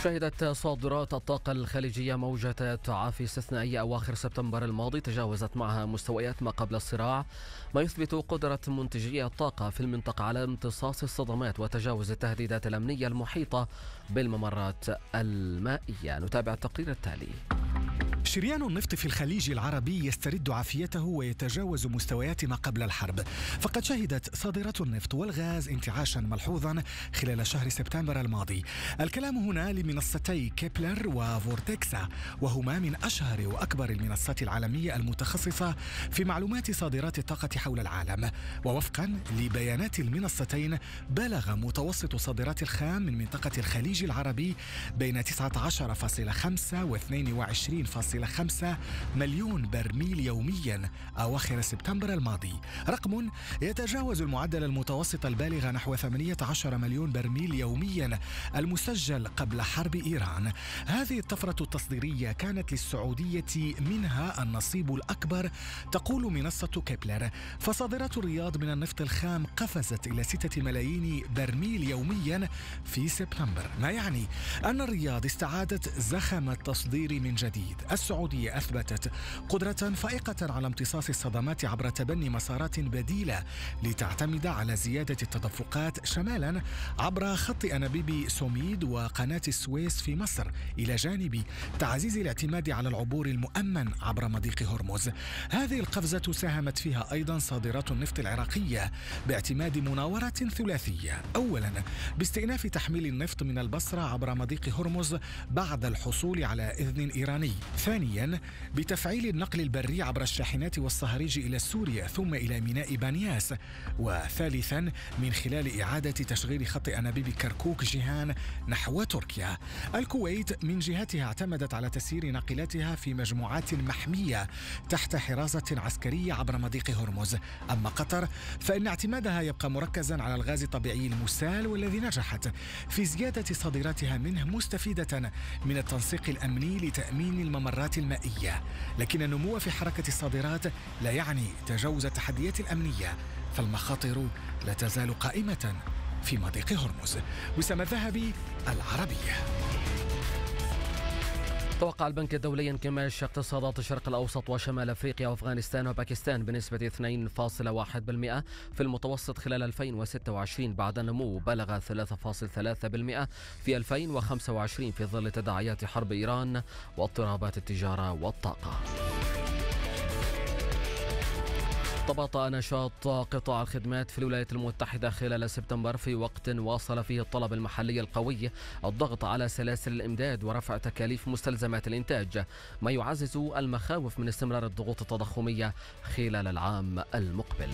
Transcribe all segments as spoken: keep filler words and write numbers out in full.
شهدت صادرات الطاقة الخليجية موجة تعافي استثنائية أواخر سبتمبر الماضي تجاوزت معها مستويات ما قبل الصراع، ما يثبت قدرة منتجي الطاقة في المنطقة على امتصاص الصدمات وتجاوز التهديدات الأمنية المحيطة بالممرات المائية. نتابع التقرير التالي. شريان النفط في الخليج العربي يسترد عافيته ويتجاوز مستويات ما قبل الحرب، فقد شهدت صادرات النفط والغاز انتعاشا ملحوظا خلال شهر سبتمبر الماضي. الكلام هنا لمنصتي كيبلر وفورتكسا، وهما من أشهر وأكبر المنصات العالمية المتخصصة في معلومات صادرات الطاقة حول العالم. ووفقا لبيانات المنصتين، بلغ متوسط صادرات الخام من منطقة الخليج العربي بين تسعة عشر فاصلة خمسة و اثنين وعشرين فاصلة خمسة مليون برميل يوميا أواخر سبتمبر الماضي، رقم يتجاوز المعدل المتوسط البالغ نحو ثمانية عشر مليون برميل يوميا المسجل قبل حرب إيران. هذه الطفرة التصديرية كانت للسعودية منها النصيب الأكبر، تقول منصة كيبلر، فصادرات الرياض من النفط الخام قفزت إلى ستة ملايين برميل يوميا في سبتمبر، ما يعني أن الرياض استعادت زخم التصدير من جديد. السعودية أثبتت قدرة فائقة على امتصاص الصدمات عبر تبني مسارات بديلة لتعتمد على زيادة التدفقات شمالا عبر خط أنابيب سوميد وقناة السويس في مصر، إلى جانب تعزيز الاعتماد على العبور المؤمن عبر مضيق هرمز. هذه القفزة ساهمت فيها أيضا صادرات النفط العراقية باعتماد مناورة ثلاثية، أولا باستئناف تحميل النفط من البصرة عبر مضيق هرمز بعد الحصول على إذن إيراني، ثانيا بتفعيل النقل البري عبر الشاحنات والصهاريج إلى سوريا ثم إلى ميناء بانياس، وثالثا من خلال إعادة تشغيل خط أنابيب كركوك جيهان نحو تركيا. الكويت من جهتها اعتمدت على تسيير ناقلاتها في مجموعات محمية تحت حراسة عسكرية عبر مضيق هرمز. أما قطر فإن اعتمادها يبقى مركزا على الغاز الطبيعي المسال، والذي نجحت في زيادة صادراتها منه مستفيدة من التنسيق الأمني لتأمين الممرات المائية. لكن النمو في حركة الصادرات لا يعني تجاوز التحديات الأمنية، فالمخاطر لا تزال قائمة في مضيق هرمز. وسام الذهبي، العربية. توقع البنك الدولي انكماش اقتصادات الشرق الأوسط وشمال أفريقيا وأفغانستان وباكستان بنسبة اثنين فاصلة واحد بالمئة في المتوسط خلال ألفين وستة وعشرين، بعد نمو بلغ ثلاثة فاصلة ثلاثة بالمئة في ألفين وخمسة وعشرين في ظل تداعيات حرب إيران واضطرابات التجارة والطاقة. تباطأ نشاط قطاع الخدمات في الولايات المتحدة خلال سبتمبر، في وقت واصل فيه الطلب المحلي القوي الضغط على سلاسل الإمداد ورفع تكاليف مستلزمات الإنتاج، ما يعزز المخاوف من استمرار الضغوط التضخمية خلال العام المقبل.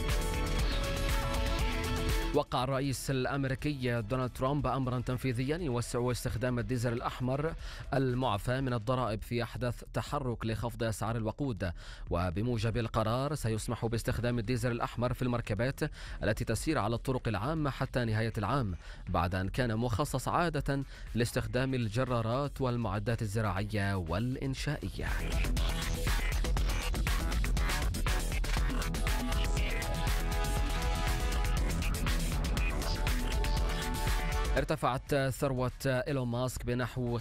وقع الرئيس الأمريكي دونالد ترامب أمرا تنفيذيا يوسع استخدام الديزل الأحمر المعفى من الضرائب في أحدث تحرك لخفض أسعار الوقود، وبموجب القرار سيسمح باستخدام الديزل الأحمر في المركبات التي تسير على الطرق العامة حتى نهاية العام، بعد أن كان مخصص عادة لاستخدام الجرارات والمعدات الزراعية والإنشائية. ارتفعت ثروة إيلون ماسك بنحو